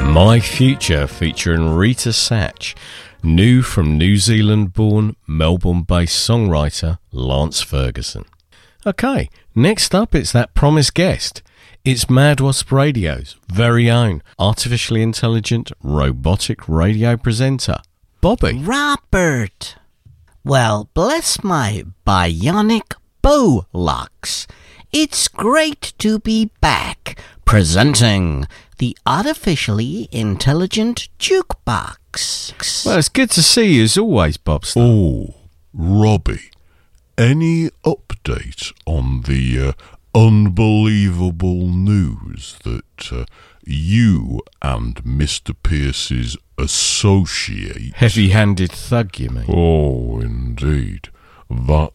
My Future featuring Rita Satch, new from New Zealand-born, Melbourne-based songwriter Lance Ferguson. Okay, next up it's that promised guest. It's Mad Wasp Radio's very own artificially intelligent robotic radio presenter, Bobby. Robert! Well, bless my bionic bowlocks. It's great to be back presenting the artificially intelligent jukebox. Well, it's good to see you as always, Bobster. Oh, Robbie, any update on the unbelievable news that you and Mr. Pierce's associate... Heavy-handed thug, you mean? Oh, indeed. That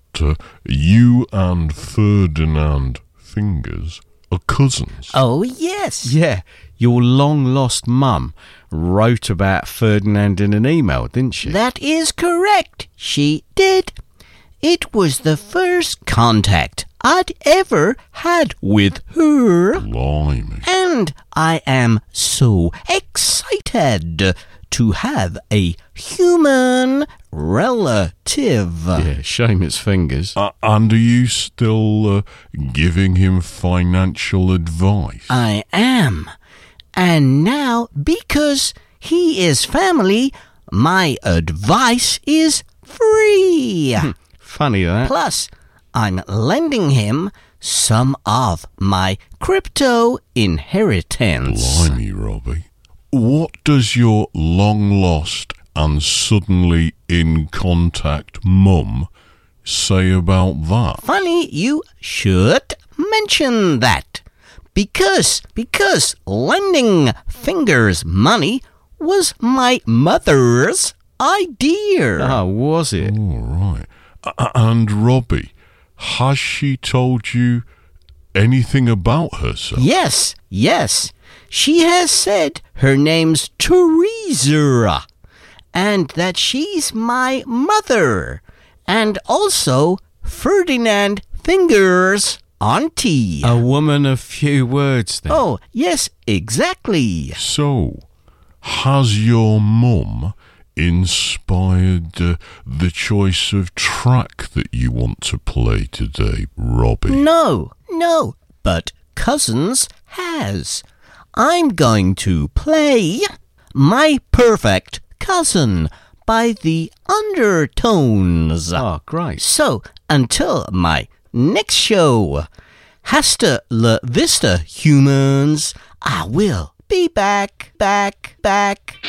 you and Ferdinand Fingers are cousins. Oh, yes. Yeah, your long-lost mum wrote about Ferdinand in an email, didn't she? That is correct. She did. It was the first contact I'd ever had with her. Blimey. And I am so excited to have a human relative. Yeah, shame it's Fingers. And are you still giving him financial advice? I am. And now, because he is family, my advice is free. Funny that. Plus, I'm lending him some of my crypto inheritance. Blimey, Robbie. What does your long-lost and suddenly in contact mum say about that? Funny you should mention that. Because lending Fingers money was my mother's idea. Oh, was it? All right. And Robbie, has she told you anything about herself? Yes. She has said her name's Teresa, and that she's my mother, and also Ferdinand Fingers' auntie. A woman of few words, then. Oh, yes, exactly. So, has your mum inspired the choice of track that you want to play today, Robbie? No, but Cousins has. I'm going to play My Perfect Cousin by the Undertones. Oh, great. So, until my next show, hasta la vista, humans, I will be back.